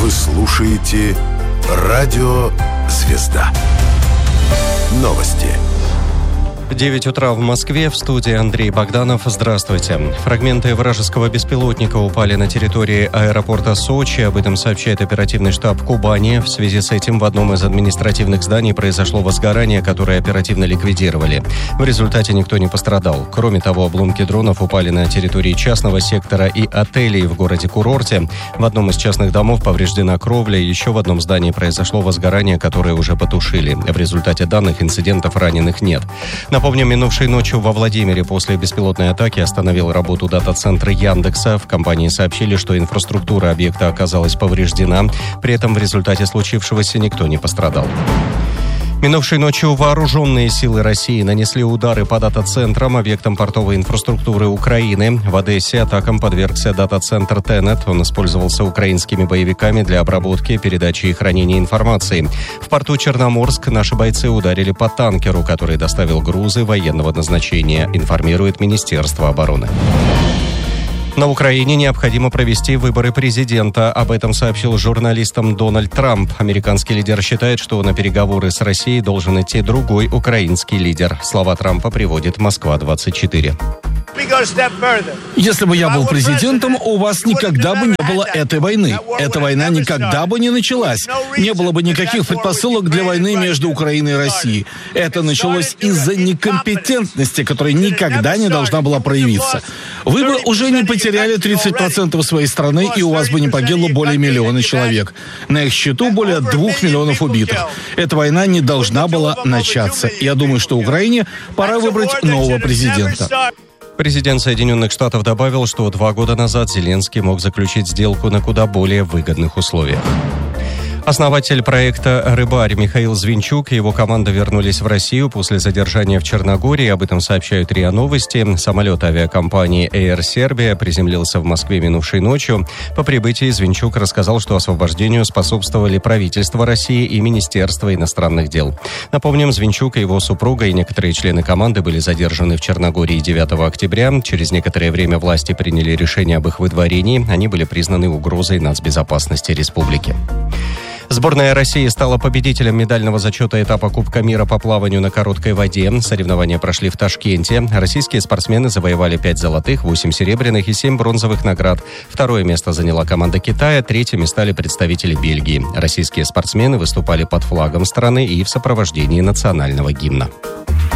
Вы слушаете «Радио Звезда». Новости. 9 утра в Москве, в студии Андрей Богданов. Здравствуйте. Фрагменты вражеского беспилотника упали на территории аэропорта Сочи. Об этом сообщает оперативный штаб Кубани. В связи с этим в одном из административных зданий произошло возгорание, которое оперативно ликвидировали. В результате никто не пострадал. Кроме того, обломки дронов упали на территории частного сектора и отелей в городе-курорте. В одном из частных домов повреждена кровля. Еще в одном здании произошло возгорание, которое уже потушили. В результате данных инцидентов раненых нет. Напомню, минувшей ночью во Владимире после беспилотной атаки остановил работу дата-центра Яндекса. В компании сообщили, что инфраструктура объекта оказалась повреждена. При этом в результате случившегося никто не пострадал. Минувшей ночью вооруженные силы России нанесли удары по дата-центрам, объектам портовой инфраструктуры Украины. В Одессе атакам подвергся дата-центр Тенет. Он использовался украинскими боевиками для обработки, передачи и хранения информации. В порту Черноморск наши бойцы ударили по танкеру, который доставил грузы военного назначения, информирует Министерство обороны. На Украине необходимо провести выборы президента. Об этом сообщил журналистам Дональд Трамп. Американский лидер считает, что на переговоры с Россией должен идти другой украинский лидер. Слова Трампа приводит Москва-24. Если бы я был президентом, у вас никогда бы не было этой войны. Эта война никогда бы не началась. Не было бы никаких предпосылок для войны между Украиной и Россией. Это началось из-за некомпетентности, которая никогда не должна была проявиться. Вы бы уже не потеряли 30% своей страны, и у вас бы не погибло более 1 миллиона человек. На их счету более 2 миллионов убитых. Эта война не должна была начаться. Я думаю, что Украине пора выбрать нового президента. Президент Соединенных Штатов добавил, что 2 года назад Зеленский мог заключить сделку на куда более выгодных условиях. Основатель проекта «Рыбарь» Михаил Звинчук и его команда вернулись в Россию после задержания в Черногории. Об этом сообщают РИА Новости. Самолет авиакомпании Air Serbia приземлился в Москве минувшей ночью. По прибытии Звинчук рассказал, что освобождению способствовали правительство России и Министерство иностранных дел. Напомним, Звинчук и его супруга и некоторые члены команды были задержаны в Черногории 9 октября. Через некоторое время власти приняли решение об их выдворении. Они были признаны угрозой нацбезопасности республики. Сборная России стала победителем медального зачета этапа Кубка мира по плаванию на короткой воде. Соревнования прошли в Ташкенте. Российские спортсмены завоевали 5 золотых, 8 серебряных и 7 бронзовых наград. Второе место заняла команда Китая, третьими стали представители Бельгии. Российские спортсмены выступали под флагом страны и в сопровождении национального гимна.